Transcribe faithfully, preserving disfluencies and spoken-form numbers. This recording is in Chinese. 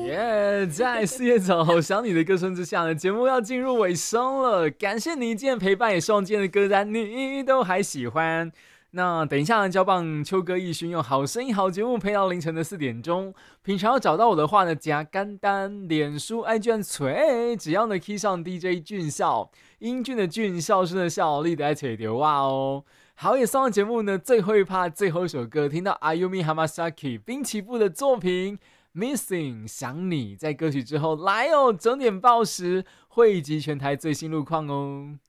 耶、yeah, 在四叶草好想你的歌声之下呢，节目要进入尾声了。感谢你今天的陪伴，也希望今天的歌单你都还喜欢。那等一下呢，交棒秋歌奕勋用好声音好节目陪到凌晨的四点钟。平常要找到我的话呢，加简单，脸书 I G 锤，只要呢 key 上 D J 俊孝，英俊的俊，孝顺的孝，力的爱吹牛哇哦。好，也送上节目呢最后一趴最后一首歌，听到 Ayumi Hamasaki 滨崎步的作品 Missing 想你，在歌曲之后来哦，整点报时汇集全台最新路况哦。